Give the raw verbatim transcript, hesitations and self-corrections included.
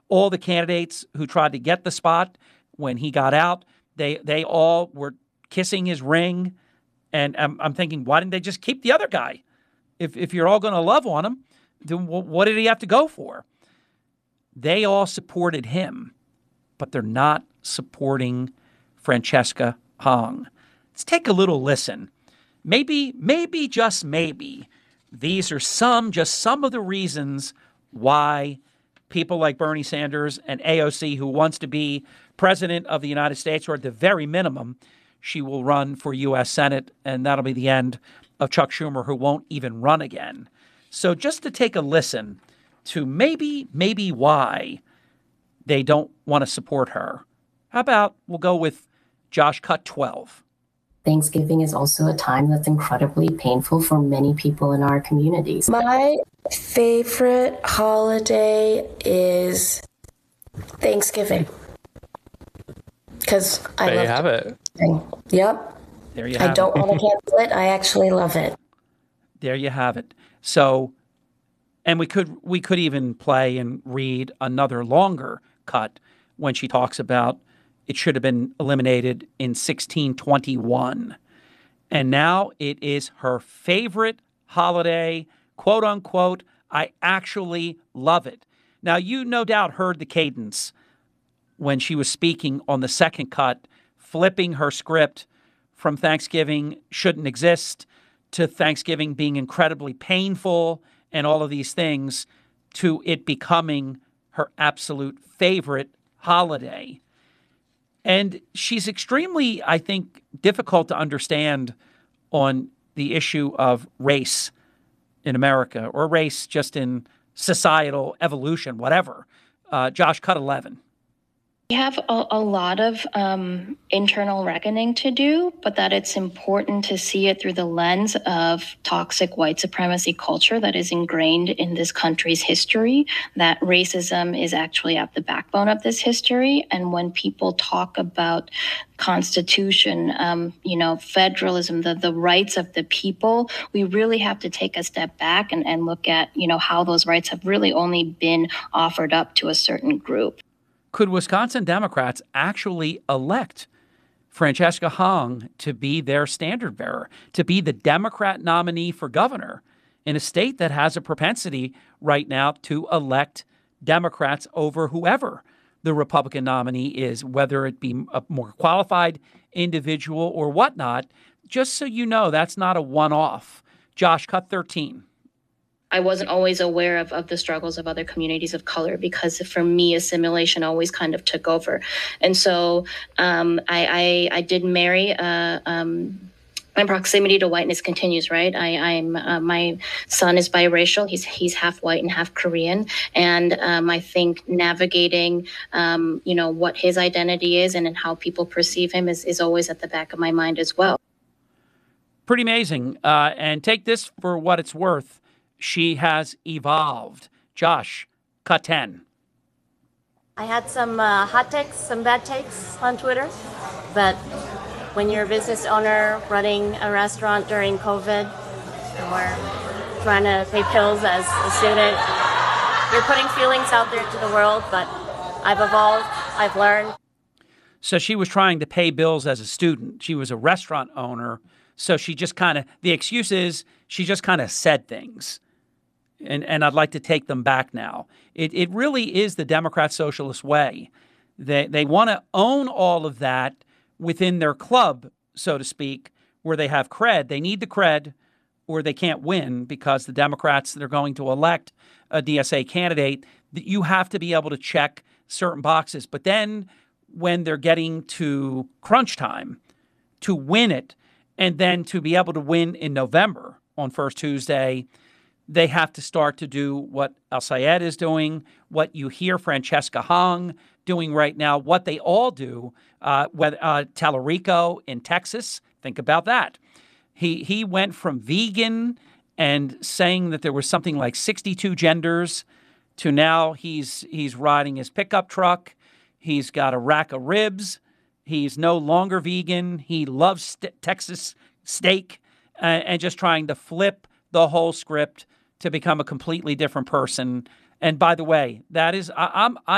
all the candidates who tried to get the spot when he got out, they they all were kissing his ring. And I'm, I'm thinking, why didn't they just keep the other guy? If if you're all going to love on him, then what did he have to go for? They all supported him, but they're not supporting Francesca Hong. Let's take a little listen. Maybe, maybe, just maybe, these are some, just some of the reasons why people like Bernie Sanders and A O C, who wants to be president of the United States, or at the very minimum, she will run for U S Senate, and that'll be the end of Chuck Schumer, who won't even run again. So just to take a listen to maybe, maybe why they don't want to support her. How about we'll go with Josh Cut twelve. Thanksgiving is also a time that's incredibly painful for many people in our communities. My favorite holiday is Thanksgiving. Because I there love you have it. Yep. There you have I don't it. want to cancel it. I actually love it. There you have it. So, and we could we could even play and read another longer cut when she talks about it should have been eliminated in sixteen twenty-one. And now it is her favorite holiday, quote unquote. I actually love it. Now, you no doubt heard the cadence when she was speaking on the second cut, flipping her script from Thanksgiving shouldn't exist to Thanksgiving being incredibly painful and all of these things to it becoming her absolute favorite holiday. And she's extremely, I think, difficult to understand on the issue of race in America, or race just in societal evolution, whatever. Uh, Josh, cut eleven. We have a, a lot of um, internal reckoning to do, but that it's important to see it through the lens of toxic white supremacy culture that is ingrained in this country's history, that racism is actually at the backbone of this history. And when people talk about Constitution, um, you know, federalism, the, the rights of the people, we really have to take a step back and, and look at, you know, how those rights have really only been offered up to a certain group. Could Wisconsin Democrats actually elect Francesca Hong to be their standard bearer, to be the Democrat nominee for governor in a state that has a propensity right now to elect Democrats over whoever the Republican nominee is, whether it be a more qualified individual or whatnot? Just so you know, that's not a one-off. Josh, cut thirteen. I wasn't always aware of, of the struggles of other communities of color because for me, assimilation always kind of took over. And so um, I, I, I did marry. Uh, um, my proximity to whiteness continues, right? I, I'm uh, my son is biracial. He's he's half white and half Korean. And um, I think navigating, um, you know, what his identity is and, and how people perceive him is, is always at the back of my mind as well. Pretty amazing. Uh, and take this for what it's worth. She has evolved. Josh, cut ten. I had some uh, hot takes, some bad takes on Twitter, but when you're a business owner running a restaurant during COVID or trying to pay bills as a student, you're putting feelings out there to the world, but I've evolved, I've learned. So she was trying to pay bills as a student. She was a restaurant owner. So she just kind of, the excuse is she just kind of said things. And and I'd like to take them back now. It it really is the Democrat Socialist way. They they want to own all of that within their club, so to speak, where they have cred. They need the cred or they can't win because the Democrats that are going to elect a D S A candidate, you have to be able to check certain boxes. But then when they're getting to crunch time to win it and then to be able to win in November on First Tuesday, they have to start to do what El-Sayed is doing, what you hear Francesca Hong doing right now, what they all do. Uh, whether, uh, Tallarico in Texas, think about that. He he went from vegan and saying that there was something like sixty-two genders to now he's he's riding his pickup truck. He's got a rack of ribs. He's no longer vegan. He loves st- Texas steak uh, and just trying to flip the whole script to become a completely different person. And by the way, that is, I, I'm,